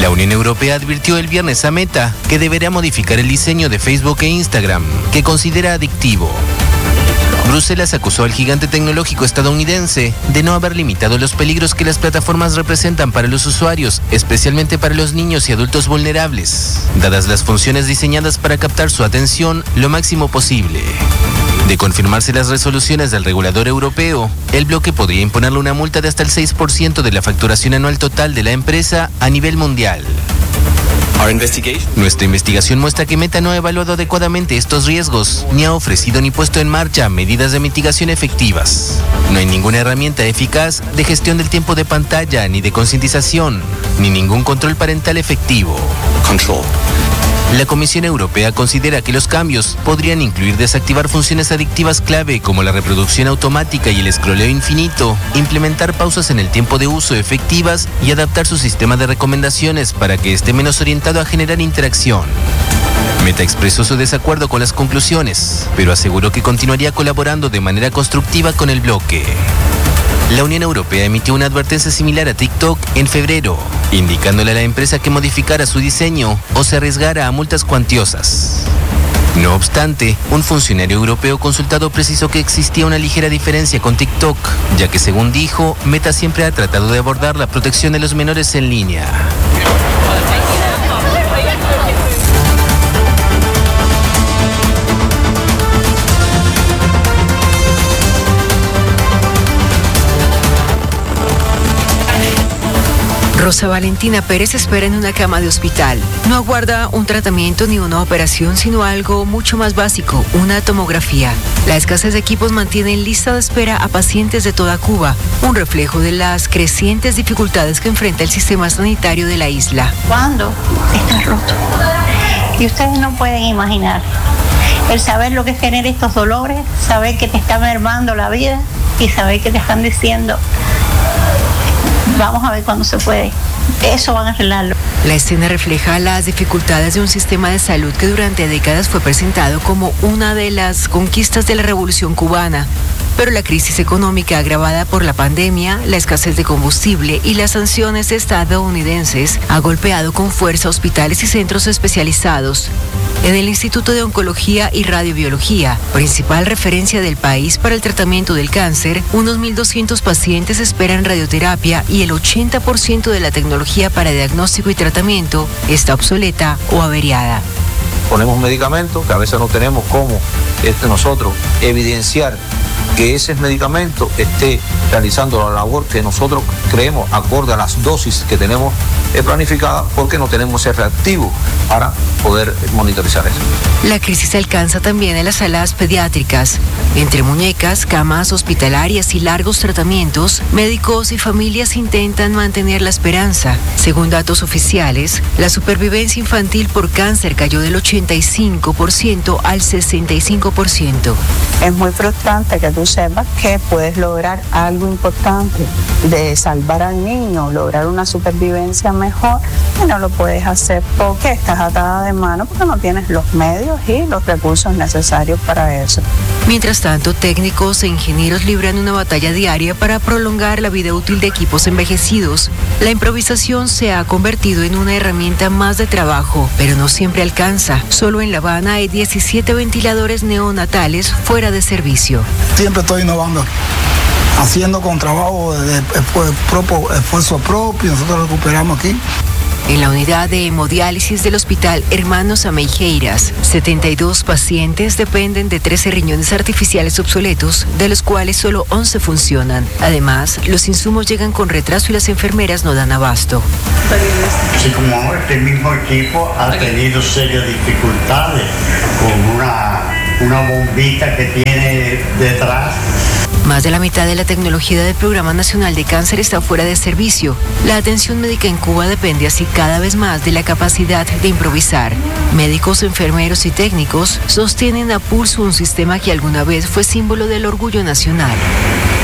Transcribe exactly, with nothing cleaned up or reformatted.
La Unión Europea advirtió el viernes a Meta que deberá modificar el diseño de Facebook e Instagram, que considera adictivo. Bruselas acusó al gigante tecnológico estadounidense de no haber limitado los peligros que las plataformas representan para los usuarios, especialmente para los niños y adultos vulnerables, dadas las funciones diseñadas para captar su atención lo máximo posible. De confirmarse las resoluciones del regulador europeo, el bloque podría imponerle una multa de hasta el seis por ciento de la facturación anual total de la empresa a nivel mundial. Nuestra investigación muestra que Meta no ha evaluado adecuadamente estos riesgos, ni ha ofrecido ni puesto en marcha medidas de mitigación efectivas. No hay ninguna herramienta eficaz de gestión del tiempo de pantalla, ni de concientización, ni ningún control parental efectivo. Control. La Comisión Europea considera que los cambios podrían incluir desactivar funciones adictivas clave como la reproducción automática y el escroleo infinito, implementar pausas en el tiempo de uso efectivas y adaptar su sistema de recomendaciones para que esté menos orientado a generar interacción. Meta expresó su desacuerdo con las conclusiones, pero aseguró que continuaría colaborando de manera constructiva con el bloque. La Unión Europea emitió una advertencia similar a TikTok en febrero, indicándole a la empresa que modificara su diseño o se arriesgara a multas cuantiosas. No obstante, un funcionario europeo consultado precisó que existía una ligera diferencia con TikTok, ya que según dijo, Meta siempre ha tratado de abordar la protección de los menores en línea. Rosa Valentina Pérez espera en una cama de hospital. No aguarda un tratamiento ni una operación, sino algo mucho más básico, una tomografía. La escasez de equipos mantiene en lista de espera a pacientes de toda Cuba, un reflejo de las crecientes dificultades que enfrenta el sistema sanitario de la isla. ¿Cuándo está roto? Y ustedes no pueden imaginar el saber lo que es tener estos dolores, saber que te está mermando la vida y saber que te están diciendo: vamos a ver cuándo se puede. Eso van a arreglarlo. La escena refleja las dificultades de un sistema de salud que durante décadas fue presentado como una de las conquistas de la Revolución cubana. Pero la crisis económica agravada por la pandemia, la escasez de combustible y las sanciones estadounidenses ha golpeado con fuerza hospitales y centros especializados. En el Instituto de Oncología y Radiobiología, principal referencia del país para el tratamiento del cáncer, unos mil doscientos pacientes esperan radioterapia y el ochenta por ciento de la tecnología para diagnóstico y tratamiento está obsoleta o averiada. Ponemos medicamentos que a veces no tenemos cómo este, nosotros evidenciar que ese medicamento esté realizando la labor que nosotros creemos acorde a las dosis que tenemos planificadas, porque no tenemos ese reactivo para poder monitorizar eso. La crisis alcanza también en las salas pediátricas. Entre muñecas, camas hospitalarias y largos tratamientos, médicos y familias intentan mantener la esperanza. Según datos oficiales, la supervivencia infantil por cáncer cayó del ochenta y cinco por ciento al sesenta y cinco por ciento. Es muy frustrante que tú sepas que puedes lograr algo importante de salvar al niño, lograr una supervivencia mejor, y no lo puedes hacer porque estás atada de mano, porque no tienes los medios y los recursos necesarios para eso. Mientras tanto, técnicos e ingenieros libran una batalla diaria para prolongar la vida útil de equipos envejecidos. La improvisación se ha convertido en una herramienta más de trabajo, pero no siempre alcanza. Solo en La Habana hay diecisiete ventiladores neonatales fuera de servicio. Siempre estoy innovando, haciendo con trabajo de, de, de propio, esfuerzo propio. Nosotros recuperamos aquí. En la unidad de hemodiálisis del Hospital Hermanos Ameijeiras, setenta y dos pacientes dependen de trece riñones artificiales obsoletos, de los cuales solo once funcionan. Además, los insumos llegan con retraso y las enfermeras no dan abasto. Así como este mismo equipo ha tenido serias dificultades con una, una bombita que tiene detrás. Más de la mitad de la tecnología del Programa Nacional de Cáncer está fuera de servicio. La atención médica en Cuba depende así cada vez más de la capacidad de improvisar. Médicos, enfermeros y técnicos sostienen a pulso un sistema que alguna vez fue símbolo del orgullo nacional.